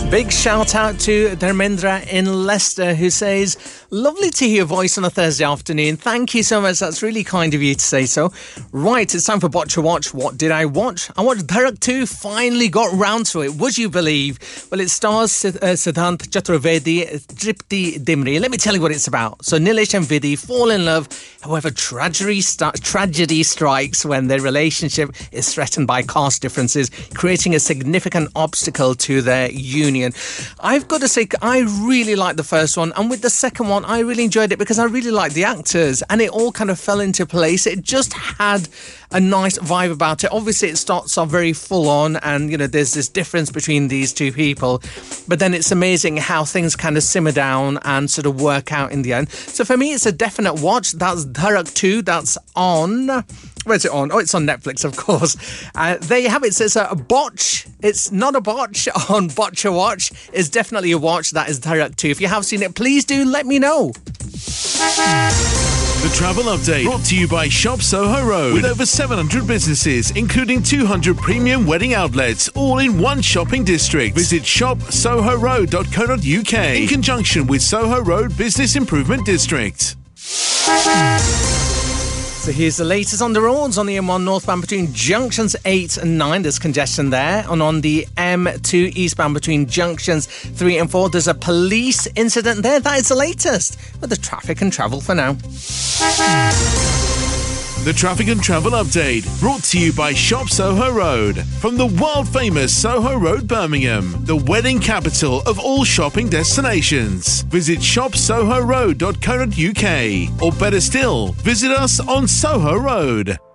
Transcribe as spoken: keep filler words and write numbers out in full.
Big shout out to Dharmendra in Leicester who says, lovely to hear your voice on a Thursday afternoon. Thank you so much. That's really kind of you to say so. Right, it's time for Botcha Watch. What did I watch? I watched Dharak two, finally got round to it. Would you believe? Well, it stars Sid- uh, Siddhant Chaturvedi, Tripti Dimri. Let me tell you what it's about. So Nilesh and Vidhi fall in love. However, tragedy, st- tragedy strikes when their relationship is threatened by caste differences, creating a significant obstacle to their union. I've got to say, I really liked the first one, and with the second one, I really enjoyed it because I really liked the actors, and it all kind of fell into place. It just had a nice vibe about it. Obviously, it starts off very full on, and you know, there's this difference between these two people, but then it's amazing how things kind of simmer down and sort of work out in the end. So for me, it's a definite watch. That's Dharak two. That's on. Where's it on? Oh, it's on Netflix, of course. Uh, there you have it. So it's a botch. It's not a botch on Botcha Watch. It's definitely a watch. That is Dharak two. If you have seen it, please do let me know. The Travel Update, brought to you by Shop Soho Road. With over seven hundred businesses, including two hundred premium wedding outlets, all in one shopping district. Visit shop soho road dot co dot uk in conjunction with Soho Road Business Improvement District. So here's the latest on the roads. On the M one northbound between junctions eight and nine, there's congestion there. And on the M two eastbound between junctions three and four, there's a police incident there. That is the latest with the traffic and travel for now. The Traffic and Travel Update, brought to you by Shop Soho Road. From the world-famous Soho Road, Birmingham, the wedding capital of all shopping destinations. Visit shop soho road dot co dot uk, or better still, visit us on Soho Road.